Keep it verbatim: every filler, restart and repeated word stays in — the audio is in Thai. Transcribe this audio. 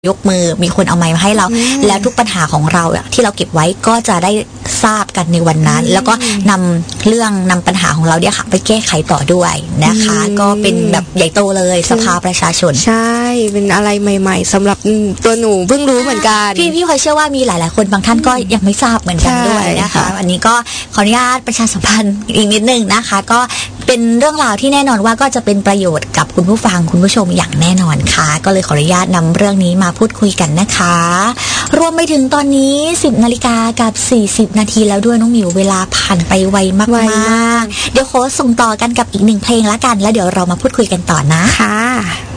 ยกมือมีคนเอาไมค์มาให้เราแล้วทุกปัญหาของเราอะที่เราเก็บไว้ก็จะได้ทราบกันในวันนั้นแล้วก็นำเรื่องนำปัญหาของเราเนี่ยค่ะไปแก้ไขต่อด้วยนะคะก็เป็นแบบใหญ่โตเลยสภาประชาชนใช่เป็นอะไรใหม่ๆสำหรับตัวหนูเพิ่งรู้เหมือนกันพี่พี่พลอยเชื่อว่ามีหลายๆคนบางท่านก็ยังไม่ทราบเหมือนกันด้วยนะคะอันนี้ก็ขออนุญาตประชาสัมพันธ์อีกนิดนึงนะคะก็เป็นเรื่องราวที่แน่นอนว่าก็จะเป็นประโยชน์กับคุณผู้ฟังคุณผู้ชมอย่างแน่นอนค่ะก็เลยขออนุญาตนำเรื่องนี้มาพูดคุยกันนะคะรวมไปถึงตอนนี้ สิบนาฬิกากับสี่สิบนาทีแล้วด้วยน้องหมิวเวลาผ่านไปไวมากๆเดี๋ยวโค้ชส่งต่อกันกับอีกหนึ่งเพลงละกันแล้วเดี๋ยวเรามาพูดคุยกันต่อนะค่ะ